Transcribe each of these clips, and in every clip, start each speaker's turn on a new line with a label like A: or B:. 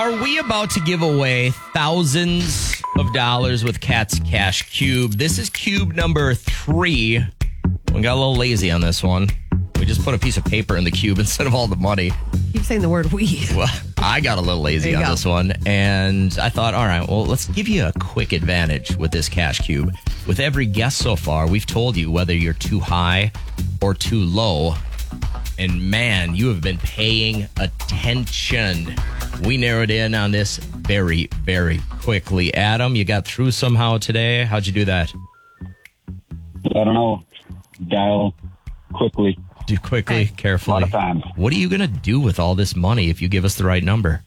A: Are we about to give away thousands of dollars with Cat's Cash Cube? This is cube number 3. We got a little lazy on this one. We just put a piece of paper in the cube instead of all the money.
B: Keep saying the word we.
A: Well, I got a little lazy on this one, and I thought, all right, well, let's give you a quick advantage with this Cash Cube. With every guess so far, we've told you whether you're too high or too low. And man, you have been paying attention. We narrowed in on this very, very quickly. Adam, you got through somehow today. How'd you do that?
C: I don't know. Dial quickly.
A: Do quickly, carefully.
C: A lot of time.
A: What are you going to do with all this money if you give us the right number?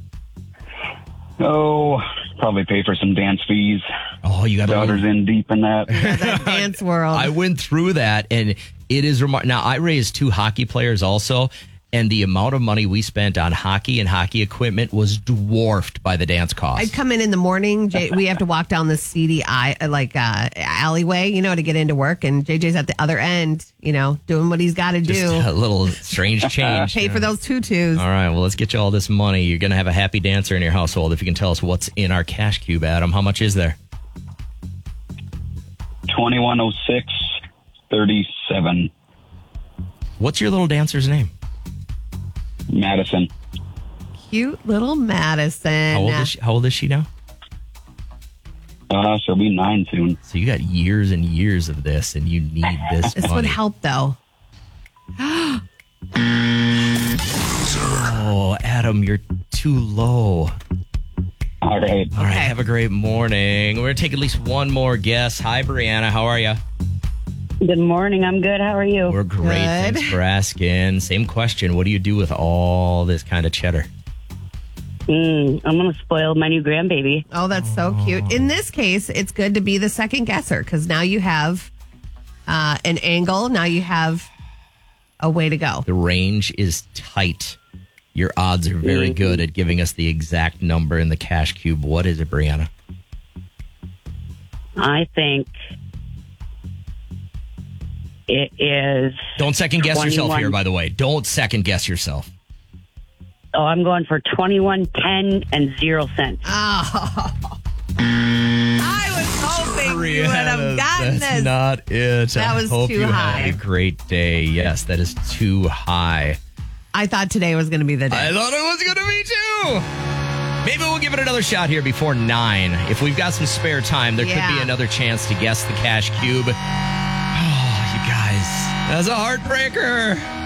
C: Oh, probably pay for some dance fees.
A: Oh, you got
C: Daughter's in deep in that.
B: That dance world.
A: I went through that, and it is remarkable. Now, I raised 2 hockey players also, and the amount of money we spent on hockey and hockey equipment was dwarfed by the dance costs.
B: I'd come in the morning. We have to walk down the seedy alleyway, to get into work. And JJ's at the other end, doing what he's got to do.
A: Just a little strange change.
B: Pay for those tutus.
A: All right, well, let's get you all this money. You're going to have a happy dancer in your household if you can tell us what's in our cash cube, Adam. How much is there?
C: 2106.37.
A: What's your little dancer's name?
C: Madison.
B: Cute little Madison.
A: How old is she now?
C: She'll be 9 soon.
A: So you got years and years of this, and you need this
B: This
A: money.
B: would help, though.
A: Oh, Adam, you're too low.
C: All right.
A: All right, have a great morning. We're going to take at least one more guess. Hi, Brianna. How are you?
D: Good morning. I'm good. How are you?
A: We're great.
B: Good.
A: Thanks for asking. Same question. What do you do with all this kind of cheddar?
D: I'm going to spoil my new grandbaby.
B: Oh, that's so cute. In this case, it's good to be the second guesser because now you have an angle. Now you have a way to go.
A: The range is tight. Your odds are very good at giving us the exact number in the cash cube. What is it, Brianna?
D: I think it is...
A: Don't second guess yourself
D: 21.
A: here, by the way. Don't second guess yourself.
D: Oh, I'm going for 21.10 and 0 cents.
B: Oh. I was hoping you would have gotten
A: That's
B: this.
A: not it.
B: That
A: I
B: was
A: hope
B: too
A: you
B: high.
A: had a great day. Yes, that is too high.
B: I thought today was going to be the day.
A: I thought it was going to be too. Maybe we'll give it another shot here before 9. If we've got some spare time, there could be another chance to guess the cash cube. Oh, you guys, that's a heartbreaker.